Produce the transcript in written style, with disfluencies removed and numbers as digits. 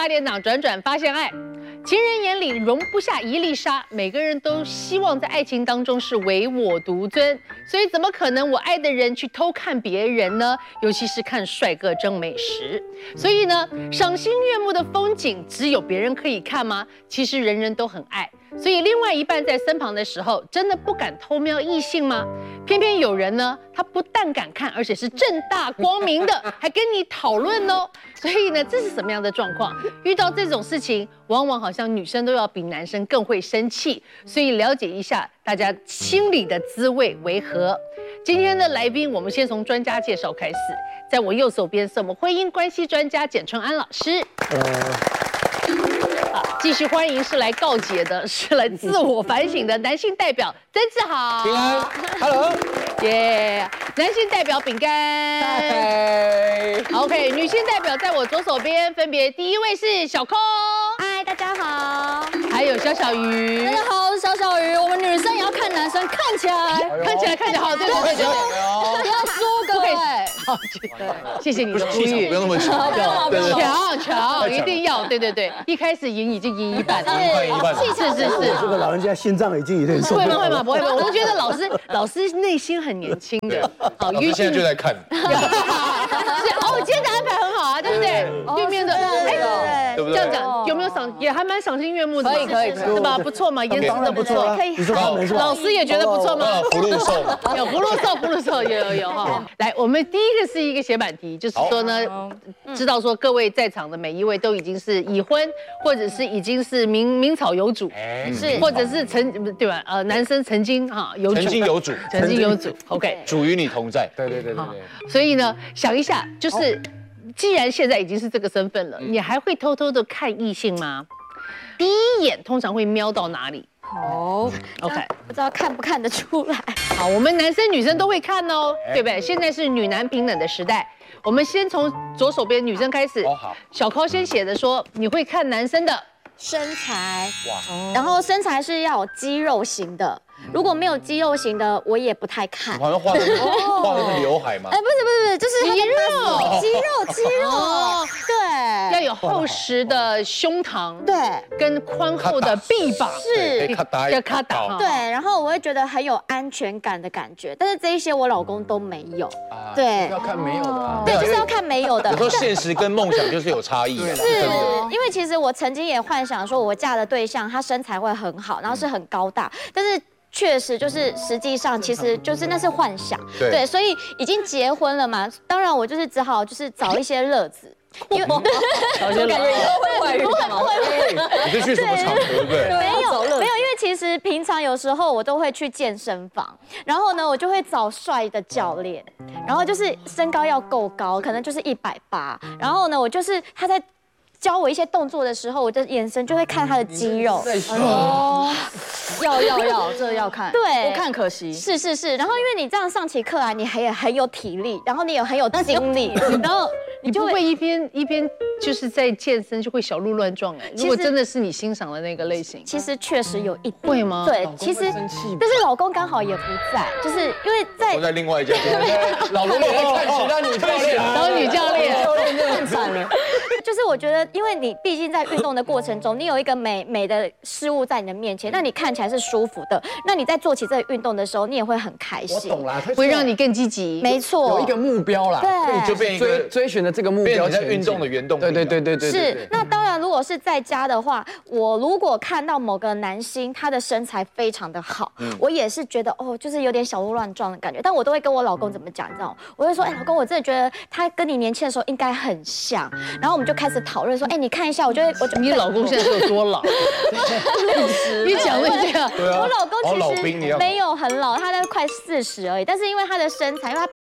8点档转转发现爱，情人眼里容不下一粒沙，每个人都希望在爱情当中是唯我独尊，所以怎么可能我爱的人去偷看别人呢？尤其是看帅哥争美食。所以呢，赏心悦目的风景只有别人可以看吗？其实人人都很爱。所以另外一半在身旁的时候，真的不敢偷瞄异性吗？偏偏有人呢，他不但敢看，而且是正大光明的，还跟你讨论哦。所以呢，这是什么样的状况？遇到这种事情，往往好像女生都要比男生更会生气。所以了解一下大家心里的滋味为何？今天的来宾，我们先从专家介绍开始。在我右手边是我们婚姻关系专家简春安老师。继续欢迎是来告解的，是来自我反省的男性代表曾志豪。 平安 ，Hello， 耶，男性代表饼干。OK， 女性代表在我左手边，分别第一位是小空， 嗨，大家好， 还有小小鱼。 大家好，我是小小鱼。我们女生也要看男生看起来好，对，不要输各位。 好，谢谢你的呼吁， 不用那么强， 强，一定要，对，一开始赢已经赢一半，是， 这个老人家心脏已经有点受不了。 会吗？不会。我们觉得老师内心很年轻的， 好，于现在就在看。 今天的安排很好啊，对不对？对面的， 对不对？ 这样讲有没有也还蛮赏心悦目的， 可以， 是吧？不错嘛，颜值的不错， 可以。 老师也觉得不错吗？ 福禄寿， 有福禄寿，有哈。来，我们第一个是一个写板题，就是说呢，知道说各位在场的每一位都已经是已婚，或者是已经是明草有主， 是， 或者是对吧？男生曾经有主，曾经有主 ，OK， 主与你同在，对。 所以呢，想一下，就是既然现在已经是这个身份了，你还会偷偷的看异性吗？第一眼通常会瞄到哪里？OK， 不知道看不看得出来。 好，我们男生女生都会看哦，对不对？现在是女男平等的时代，我们先从左手边女生开始。 好， 小高先写的说，你会看男生的身材，然后身材是要有肌肉型的，如果没有肌肉型的，我也不太看。 好像画那个刘海嘛。 不是，就是肌肉，对， 要有厚实的胸膛， 对， 跟宽厚的臂膀， 是要咔打， 对，然后我会觉得很有安全感的感觉，但是这一些我老公都没有，对， 要看没有的， 对，就是要看没有的。 有时候现实跟梦想就是有差异的， 是因为其实我曾经也幻想说，我嫁的对象他身材会很好，然后是很高大，但是确实就是实际上其实就是那是幻想，对，所以已经结婚了嘛，当然我就是只好就是找一些乐子。因为感觉以后会外遇吗？ 你是去什么场合？对， 没有，因为其实平常有时候我都会去健身房，然后呢，我就会找帅的教练，然后就是身高要够高，可能就是180，然后呢，我就是他在教我一些动作的时候，我的眼神就会看他的肌肉。 这要看， 对， 不看可惜。 是，然后因为你这样上起课来，你也很有体力，然后你也很有精力，然后你就会一边就是在健身就会小鹿乱撞如果真的是你欣赏的那个类型， 其实确实有一点会吗？ 对，其实但是老公刚好也不在，就是因为我在另外一家， 老公也在看其他女教练， 然后女教练真的很惨了。 就是我觉得，因为你毕竟在运动的过程中，你有一个美的事物在你的面前，那你看起来是舒服的，那你在做起这个运动的时候，你也会很开心。 我懂啦， 会让你更积极。 没错， 有一个目标啦， 对， 就变一个追寻的这个目标， 在运动的原动力。 对。 是，那当然，如果是在家的话，我如果看到某个男星他的身材非常的好，我也是觉得就是有点小鹿乱撞的感觉，但我都会跟我老公怎么讲，你知道吗？我会说，老公，我真的觉得他跟你年轻的时候应该很像，然后我们就开始讨论说，你看一下，我觉得你老公现在是有多老？你讲这样， 我老公其实没有很老，他大概快40而已，但是因为他的身材，因为他